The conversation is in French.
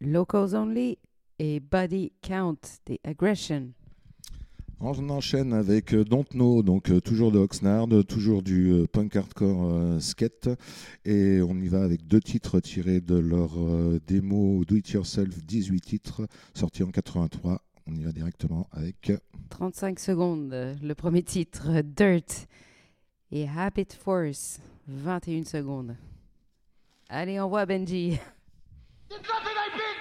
Locals Only et Body Count des Aggression. On enchaîne avec Don't Know, donc toujours de Oxnard, toujours du punk hardcore skate, et on y va avec 2 titres tirés de leur démo Do It Yourself, 18 titres, sortis en 83. On y va directement avec 35 secondes, le premier titre, Dirt, et Habit Force, 21 secondes. Allez, on voit Benji. It's nothing I beat!